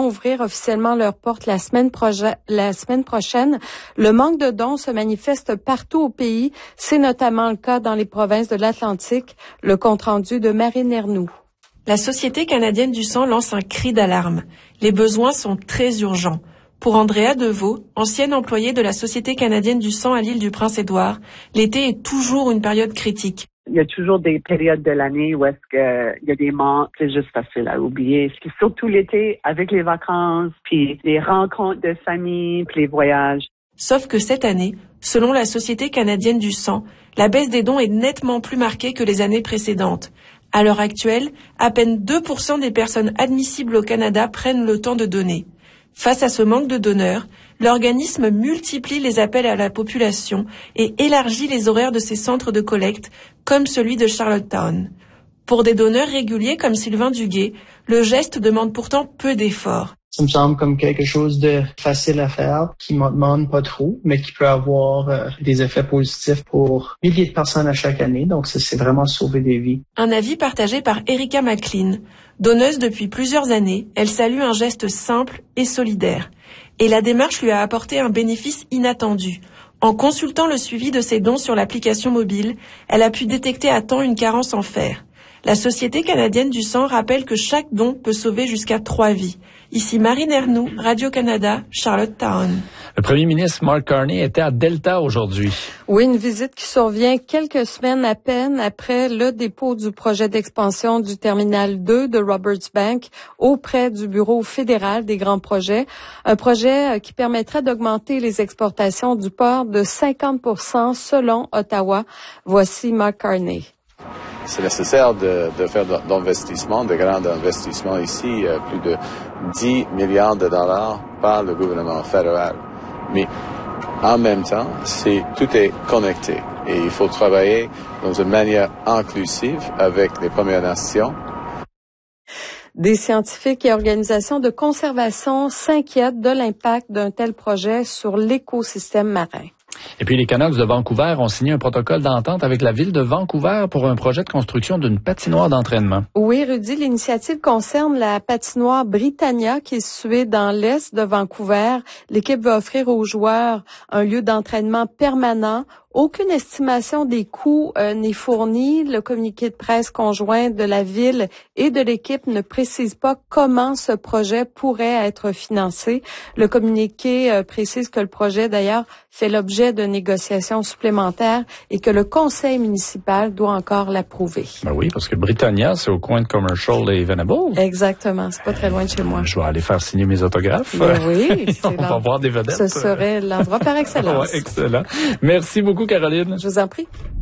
vont ouvrir officiellement leurs portes la semaine prochaine. Le manque de dons se manifeste partout au pays. C'est notamment le cas dans les provinces de l'Atlantique. Le compte-rendu de Marine Ernoult. La Société canadienne du sang lance un cri d'alarme. Les besoins sont très urgents. Pour Andrea Deveau, ancienne employée de la Société canadienne du sang à l'île du Prince-Édouard, l'été est toujours une période critique. Il y a toujours des périodes de l'année où est-ce que il y a des manques, c'est juste facile à oublier. Surtout l'été, avec les vacances, puis les rencontres de famille, puis les voyages. Sauf que cette année, selon la Société canadienne du sang, la baisse des dons est nettement plus marquée que les années précédentes. À l'heure actuelle, à peine 2% des personnes admissibles au Canada prennent le temps de donner. Face à ce manque de donneurs, l'organisme multiplie les appels à la population et élargit les horaires de ses centres de collecte, comme celui de Charlottetown. Pour des donneurs réguliers comme Sylvain Duguay, le geste demande pourtant peu d'efforts. Ça me semble comme quelque chose de facile à faire, qui ne demande pas trop, mais qui peut avoir des effets positifs pour milliers de personnes à chaque année. Donc, c'est vraiment sauver des vies. Un avis partagé par Erika McLean. Donneuse depuis plusieurs années, elle salue un geste simple et solidaire. Et la démarche lui a apporté un bénéfice inattendu. En consultant le suivi de ses dons sur l'application mobile, elle a pu détecter à temps une carence en fer. La Société canadienne du sang rappelle que chaque don peut sauver jusqu'à 3 vies. Ici Marine Ernoult, Radio-Canada, Charlottetown. Le premier ministre Mark Carney était à Delta aujourd'hui. Oui, une visite qui survient quelques semaines à peine après le dépôt du projet d'expansion du terminal 2 de Robertsbank auprès du Bureau fédéral des grands projets. Un projet qui permettrait d'augmenter les exportations du port de 50% selon Ottawa. Voici Mark Carney. C'est nécessaire de faire d'investissements, de grands investissements ici, plus de 10 milliards de dollars par le gouvernement fédéral. Mais en même temps, tout est connecté et il faut travailler dans une manière inclusive avec les Premières Nations. Des scientifiques et organisations de conservation s'inquiètent de l'impact d'un tel projet sur l'écosystème marin. Et puis les Canucks de Vancouver ont signé un protocole d'entente avec la ville de Vancouver pour un projet de construction d'une patinoire d'entraînement. Oui, Rudy, l'initiative concerne la patinoire Britannia qui est située dans l'est de Vancouver. L'équipe va offrir aux joueurs un lieu d'entraînement permanent. Aucune estimation des coûts n'est fournie. Le communiqué de presse conjoint de la ville et de l'équipe ne précise pas comment ce projet pourrait être financé. Le communiqué précise que le projet, d'ailleurs, fait l'objet de négociations supplémentaires et que le conseil municipal doit encore l'approuver. Ben oui, parce que Britannia, c'est au coin de Commercial et Venable. Exactement, c'est pas très loin de chez moi. Je vais aller faire signer mes autographes. Ben oui, on va voir des vedettes. Ce serait l'endroit par excellence. Ouais, excellent. Merci beaucoup, Caroline. Je vous en prie.